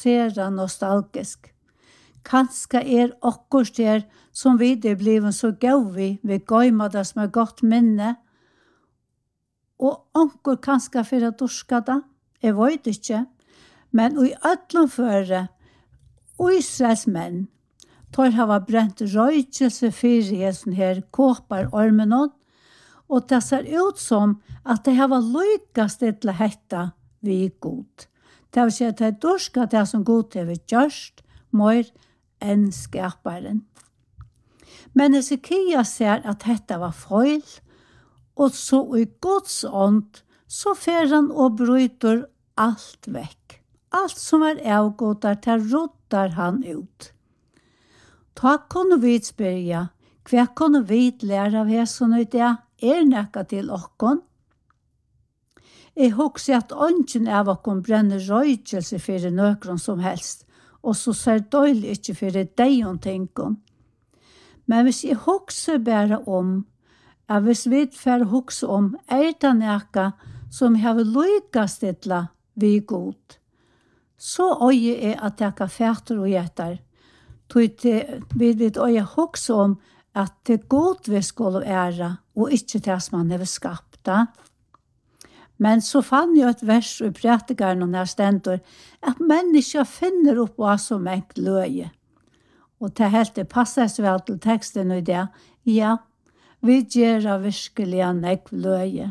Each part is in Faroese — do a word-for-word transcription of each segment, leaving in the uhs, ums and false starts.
sera nostalgisk. Kanska er okkurs der som vi er bliven så gau vi, vi gøyma det som er godt minne, og onkur kanska for å dorska det, jeg vet ikke, men i ødlom føre, Israels menn, tar hava brent røykelse fyrir jesun her kåpar ormenon, og det ser ut som at det hava lykast til å hetta vi god. Det vil si at det dorska det som god er vi gjørst, mer enn skaparen. Men Hesekia ser at dette var feil, og så i Guds ånd, så fer han og bryter alt vekk. Alt som er avgodar, til rotar han ut. Ta kunne vi spørja, hva kunne vi lære av hæsen ut det, er nekka til okkon? Jeg husker at ånden av okkon brenner røykelse for nøkron som helst, og så ser døylig ikke for deg og tenken. Men hvis jeg husker bare om, at hvis vi får huske om, er det nekka som har lykast til vi god, så øye er at jeg kan fætter og gjetter. Vi vil øye huske om at det god vi skulle ære, og ikke det som han har skapt da. Men så fann jeg et vers i prætikeren og når stendur, at mennesker finner opp hva som enk løye. Og til helt det passer så vel til teksten i det, ja, vi gjør virkelig en enk løye.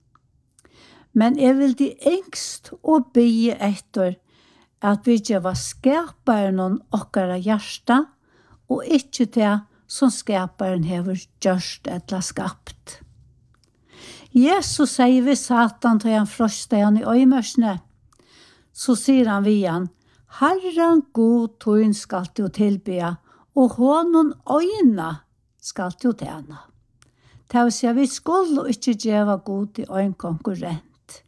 Men jeg vil de engst og bygge etter at vi ikke var skaperen noen okkara hjärsta, og ikke det som skaperen hever gjørst eller skapt. Jesus sier vi Satan til han frøste han i øymørsene, så sier han vi han, Herren god tøyn skal du tilbya, og hånden øyna skal du tjene. Det vil si at vi skulle ikke gjøre god i øyn konkurrent.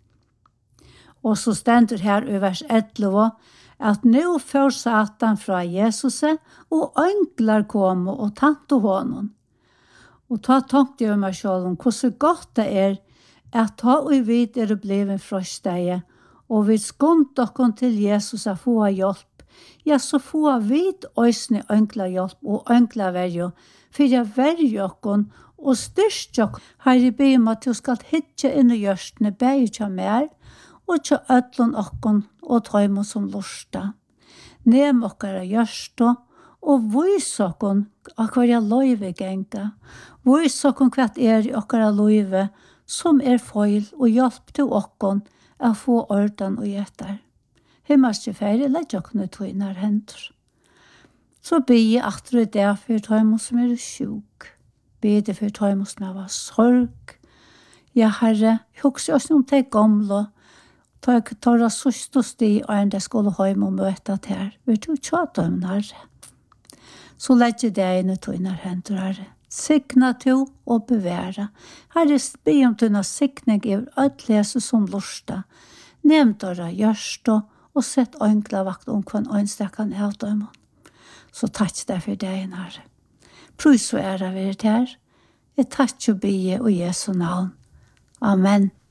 Og så stender her i vers elleve, at nå får Satan fra Jesus, og ønglar kom og tante hånden. Og ta tenkte jeg meg selv om hvordan godt det er at ta og vidt er blevet frøsteg, og vi skunt dere til Jesus å få hjelp. Ja, så få vidt øsne ønkla hjelp og ønkla verjo, for jeg verjo dere og styrst dere. Her i byen at du skal hitte inn i hjørstene, beie ikke mer, og ikke ødlån dere og ta imot som lusta. Nem dere hjørstene, og vis dere av hva jeg løyve genga. Vis dere hva er i dere løyve, som er feil, og hjelp til dere å få orden og gjetter. Himmelske ferie, legg dere til inn her henter. Så be jeg at det er for å ta imot som er sjuk. Be det for å ta imot som er var sorg. Ja, Herre, jeg husker også om det gamle, ta jeg tar det søst og sti, og enn det skulle ha om å møte det her. Vi tog tjata om Herre. Så legg det inn til inn her henter, Herre. Sikna to og beværa. Herre, be om denne sikning i ødlese som lusta. Nevnt dere gjørst og sett ønkla vakt om hva en ønstak kan ha dem. Så takk deg for deg, Herre. Prøv så ære ved det her. Jeg takk og be og Jesu navn. Amen.